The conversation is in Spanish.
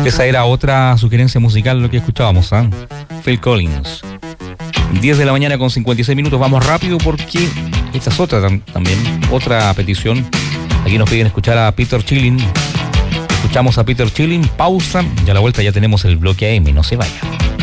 Esa era otra sugerencia musical, lo que escuchábamos, ¿ah? Phil Collins. 10 de la mañana con 56 minutos. Vamos rápido porque esta es otra también, otra petición. Aquí nos piden escuchar a Peter Chilling. Escuchamos a Peter Chilling, pausa y a la vuelta ya tenemos el bloque AM. No se vaya.